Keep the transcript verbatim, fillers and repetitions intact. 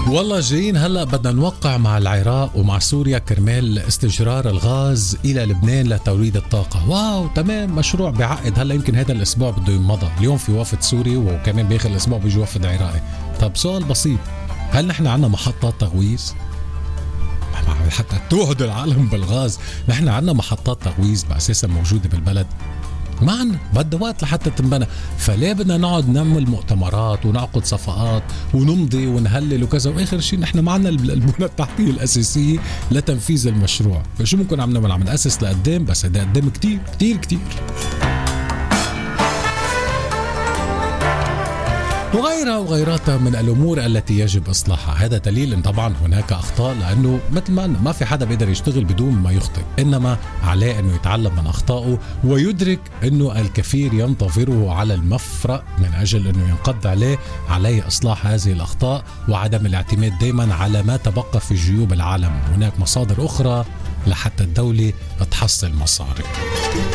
والله جايين هلأ بدنا نوقع مع العراق ومع سوريا كرمال استجرار الغاز إلى لبنان لتوليد الطاقة. واو تمام، مشروع بعقد. هلأ يمكن هذا الأسبوع بده يمضى، اليوم في وفد سوري وكمان بآخر الأسبوع بيجي وفد عراقي. طب سؤال بسيط، هل نحن عنا محطات تغويز؟ حتى توعد العالم بالغاز، نحن عنا محطات تغويز بأساسا موجودة بالبلد؟ ما عنا، بدها وقت لحتى تنبنى. فليه بدنا نقعد نعمل مؤتمرات ونعقد صفقات ونمضي ونهلل وكذا، واخر شيء نحن ما عنا البنى التحتية الأساسية لتنفيذ المشروع. فشو ممكن عم نعمل؟ عم نأسس لقدام، بس هذا قدام كتير كتير كتير. وغيرها وغيراتها من الأمور التي يجب إصلاحها. هذا دليل أن طبعا هناك أخطاء، لأنه مثل ما ما في حدا بيقدر يشتغل بدون ما يخطئ، إنما عليه أنه يتعلم من أخطائه ويدرك أنه الكثير ينتظره على المفرق من أجل أنه ينقض عليه. عليه إصلاح هذه الأخطاء وعدم الاعتماد دائما على ما تبقى في جيوب العالم. هناك مصادر أخرى لحتى الدولة تحصل مصاري.